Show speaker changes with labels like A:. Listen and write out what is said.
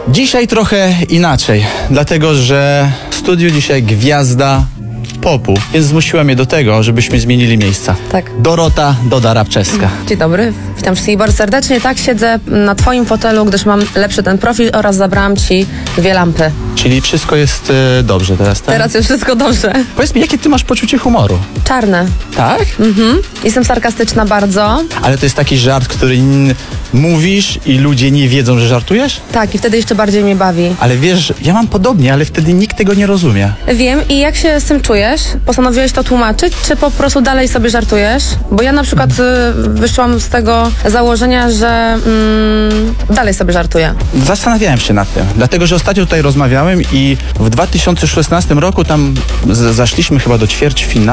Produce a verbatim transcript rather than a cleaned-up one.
A: Dzisiaj trochę inaczej, dlatego że w studiu dzisiaj gwiazda popu, więc zmusiła mnie do tego, żebyśmy zmienili miejsca.
B: Tak.
A: Dorota Doda-Rabczewska.
B: Dzień dobry, witam wszystkich bardzo serdecznie. Tak, siedzę na twoim fotelu, gdyż mam lepszy ten profil oraz zabrałam ci dwie lampy.
A: Czyli wszystko jest e, dobrze teraz, tak?
B: Teraz jest wszystko dobrze.
A: Powiedz mi, jakie ty masz poczucie humoru?
B: Czarne.
A: Tak?
B: Mhm. Jestem sarkastyczna bardzo.
A: Ale to jest taki żart, który n- mówisz i ludzie nie wiedzą, że żartujesz?
B: Tak, i wtedy jeszcze bardziej mnie bawi.
A: Ale wiesz, ja mam podobnie, ale wtedy nikt tego nie rozumie.
B: Wiem. I jak się z tym czujesz? Postanowiłeś to tłumaczyć, czy po prostu dalej sobie żartujesz? Bo ja na przykład y, wyszłam z tego założenia, że mm, dalej sobie żartuję.
A: Zastanawiałem się nad tym, dlatego że ostatnio tutaj rozmawiałem i w dwa tysiące szesnastym roku tam z- zaszliśmy chyba do ćwierćfinału.